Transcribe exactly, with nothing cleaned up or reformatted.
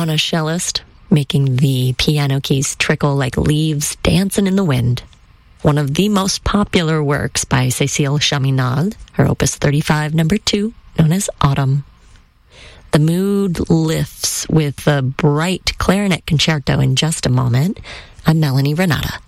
on a cellist, making the piano keys trickle like leaves dancing in the wind. One of the most popular works by Cécile Chaminade, her opus thirty-five, number two, known as Autumn. The mood lifts with a bright clarinet concerto in just a moment. I'm Melanie Renata.